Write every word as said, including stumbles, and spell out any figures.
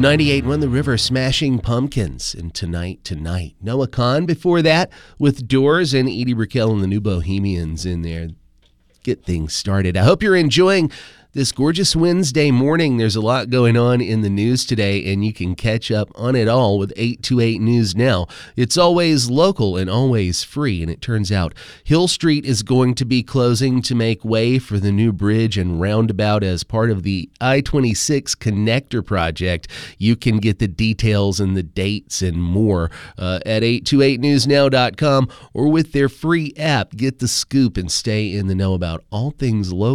ninety-eight One The River, Smashing Pumpkins, and Tonight Tonight. Noah Kahan before that with Doors and Edie Brickell and the New Bohemians in there. Get things started. I hope you're enjoying this gorgeous Wednesday morning. There's a lot going on in the news today, and you can catch up on it all with eight twenty-eight News Now. It's always local and always free, and it turns out Hill Street is going to be closing to make way for the new bridge and roundabout as part of the I twenty-six Connector Project. You can get the details and the dates and more uh, at eight twenty-eight news now dot com or with their free app. Get the scoop and stay in the know about all things local.